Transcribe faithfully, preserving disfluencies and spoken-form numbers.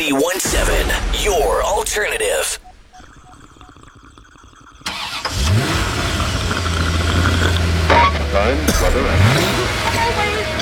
ninety-one point seven, your alternative. Time, weather, and